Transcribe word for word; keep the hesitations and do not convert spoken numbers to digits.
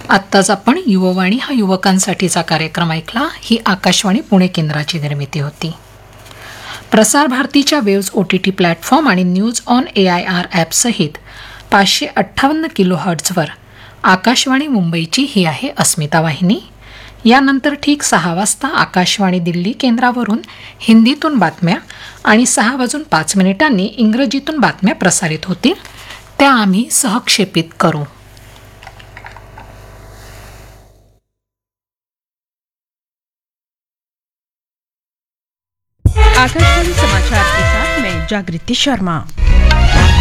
आत्ताच आपण युववाणी हा युवकांसाठीचा कार्यक्रम ऐकला. ही आकाशवाणी पुणे केंद्राची निर्मिती होती. प्रसार भारतीच्या waves O T T platform आणि news on A I R ॲपसहित पाचशे अठ्ठावन्न किलो हर्ट्झवर आकाशवाणी मुंबईची ही आहे अस्मिता वाहिनी. यानंतर ठीक सहा वाजता आकाशवाणी दिल्ली केंद्रावरून हिंदीतून बातम्या आणि सहा वाजून पाच मिनिटांनी इंग्रजीतून बातम्या प्रसारित होतील, त्या आम्ही सहक्षेपित करू. आकाशवाणी समाचार के साथ मैं जागृति शर्मा.